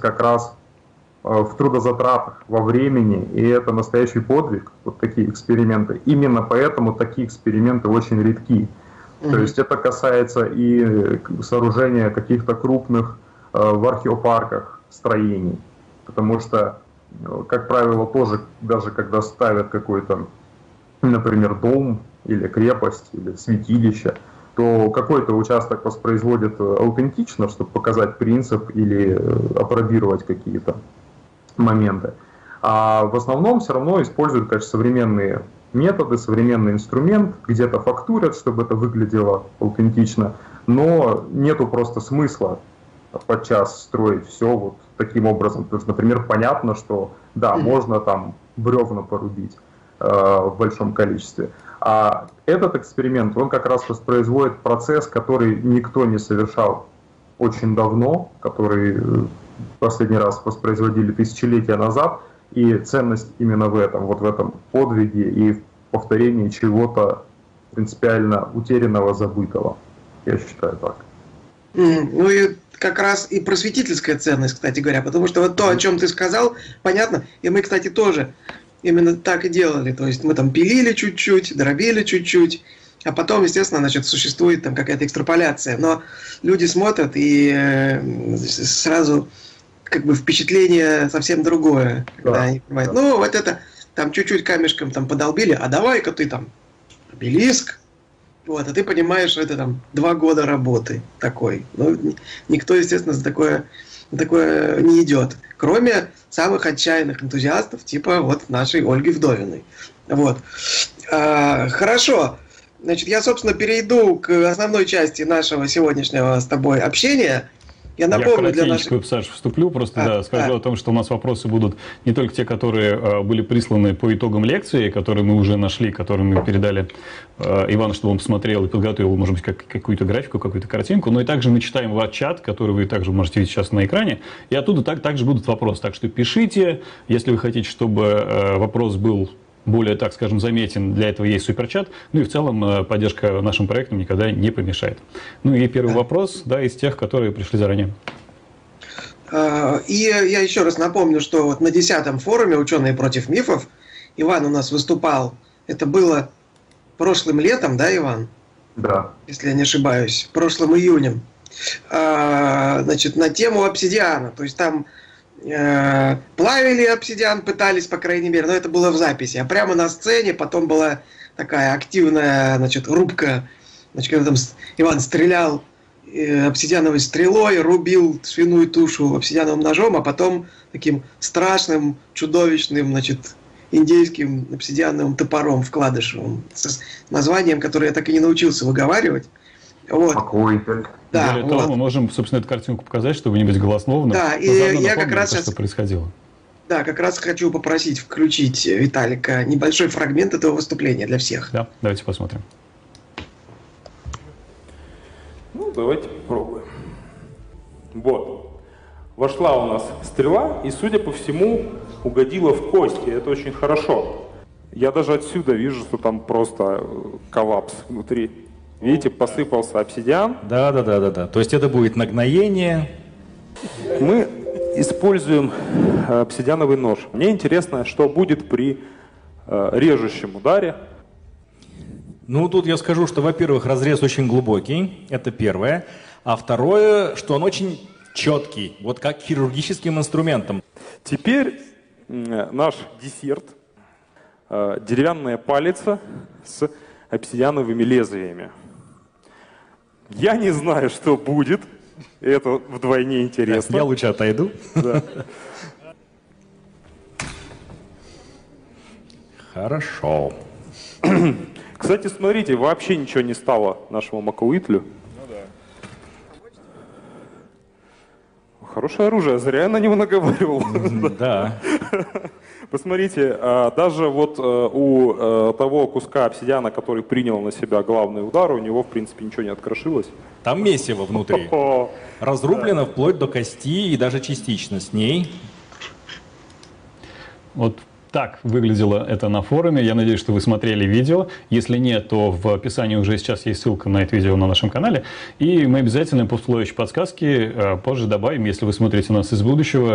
как раз в трудозатратах, во времени, и это настоящий подвиг, вот такие эксперименты. Именно поэтому такие эксперименты очень редки. То есть это касается и сооружения каких-то крупных в археопарках строений, потому что, как правило, тоже, даже когда ставят какой-то, например, дом или крепость, или святилище, то какой-то участок воспроизводят аутентично, чтобы показать принцип или апробировать какие-то моменты. А в основном все равно используют, конечно, современные методы, современный инструмент, где-то фактурят, чтобы это выглядело аутентично, но нету просто смысла подчас строить все вот таким образом. Потому что, например, понятно, что да, можно там бревна порубить в большом количестве. А этот эксперимент, он как раз воспроизводит процесс, который никто не совершал очень давно, который последний раз воспроизводили тысячелетия назад, и ценность именно в этом, вот в этом подвиге и в повторении чего-то принципиально утерянного, забытого. Я считаю так. Ну и как раз и просветительская ценность, кстати говоря, потому что вот то, о чем ты сказал, понятно, и мы, кстати, тоже именно так и делали, то есть мы там пилили чуть-чуть, дробили чуть-чуть, а потом, естественно, значит, существует там какая-то экстраполяция, но люди смотрят и сразу как бы впечатление совсем другое, когда они понимают, ну вот это там чуть-чуть камешком там подолбили, а давай-ка ты там обелиск, вот, а ты понимаешь, что это там 2 года работы такой. Ну, никто, естественно, за такое не идет. Кроме самых отчаянных энтузиастов, типа вот нашей Ольги Вдовиной. Вот. Хорошо. Значит, я, собственно, перейду к основной части нашего сегодняшнего с тобой общения. Я напомню для наших... Саш, вступлю, просто скажу о том, что у нас вопросы будут не только те, которые были присланы по итогам лекции, которые мы уже нашли, которые мы передали Ивану, чтобы он посмотрел и подготовил, может быть, какую-то графику, какую-то картинку, но и также мы читаем ваш чат, который вы также можете видеть сейчас на экране, и оттуда также будут вопросы. Так что пишите, если вы хотите, чтобы вопрос был более, так скажем, заметен, для этого есть суперчат. Ну и в целом поддержка нашим проектам никогда не помешает. Ну и первый вопрос, да, из тех, которые пришли заранее. И я еще раз напомню, что вот на 10-м форуме «Ученые против мифов» Иван у нас выступал. Это было прошлым летом, да, Иван? Да. Если я не ошибаюсь, прошлым июнем. Значит, на тему обсидиана. То есть там плавили обсидиан, пытались, по крайней мере, но это было в записи. А прямо на сцене потом была такая активная, значит, рубка. Значит, когда там Иван стрелял обсидиановой стрелой, рубил свиную тушу обсидиановым ножом, а потом таким страшным, чудовищным, значит, индейским обсидиановым топором вкладышевым с названием, которое я так и не научился выговаривать. Вот. Да, более того, мы можем, собственно, эту картинку показать, чтобы не быть голословным. Да, и я как раз сейчас... что происходило. Да, как раз хочу попросить включить, Виталика, небольшой фрагмент этого выступления для всех. Да, давайте посмотрим. Ну, давайте попробуем. Вот. Вошла у нас стрела и, судя по всему, угодила в кости. Это очень хорошо. Я даже отсюда вижу, что там просто коллапс внутри. Видите, посыпался обсидиан. Да. То есть это будет нагноение. Мы используем обсидиановый нож. Мне интересно, что будет при режущем ударе. Ну, тут я скажу, что, во-первых, разрез очень глубокий. Это первое. А второе, что он очень четкий. Вот как хирургическим инструментом. Теперь наш десерт. Деревянная палица с обсидиановыми лезвиями. Я не знаю, что будет. Это вдвойне интересно. Я лучше отойду. Да. Хорошо. Кстати, смотрите, вообще ничего не стало нашему Макауитлю. Ну да. Хорошее оружие, зря я на него наговаривал. Да. Посмотрите, даже вот у того куска обсидиана, который принял на себя главный удар, у него, в принципе, ничего не открошилось. Там месиво внутри. Разрублено вплоть до кости и даже частично с ней. Вот так выглядело это на форуме. Я надеюсь, что вы смотрели видео. Если нет, то в описании уже сейчас есть ссылка на это видео на нашем канале. И мы обязательно по всплывающей подсказке позже добавим, если вы смотрите нас из будущего,